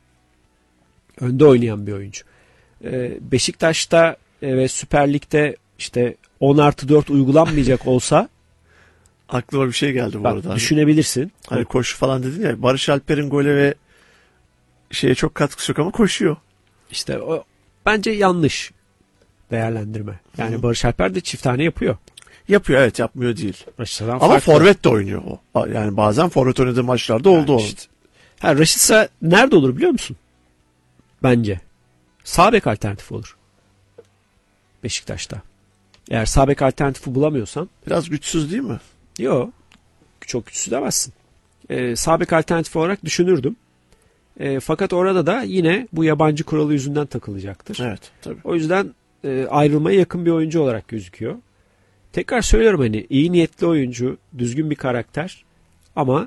Önde oynayan bir oyuncu. Beşiktaş'ta ve Süper Lig'de işte 10+4 uygulanmayacak olsa Aklıma bir şey geldi bu arada. Düşünebilirsin. Hani koşu falan dedin ya. Barış Alper'in gole ve şeye çok katkısı yok ama koşuyor. İşte o bence yanlış değerlendirme. Yani Barış Alper de çift tane yapıyor. Yapıyor, evet, yapmıyor değil. Rashica'dan Ama farklı. forvet de oynuyor o. Yani bazen forvet oynadığı maçlarda oldu Yani onun. işte. Rashica nerede olur biliyor musun? Bence. Sağ bek alternatifi olur. Beşiktaş'ta. Eğer sağ bek alternatifi bulamıyorsan. Biraz güçsüz değil mi? Yok. Çok güçsüz demezsin. Sağ bek alternatifi olarak düşünürdüm. Fakat orada da yine bu yabancı kuralı yüzünden takılacaktır. Evet, tabii. O yüzden ayrılmaya yakın bir oyuncu olarak gözüküyor. Tekrar söylüyorum, hani iyi niyetli oyuncu, düzgün bir karakter ama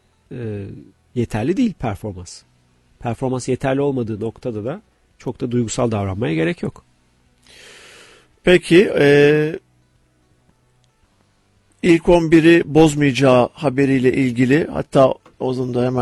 yeterli değil performans. Performans yeterli olmadığı noktada da çok da duygusal davranmaya gerek yok. Peki ilk 11'i bozmayacağı haberiyle ilgili, hatta o zaman da hemen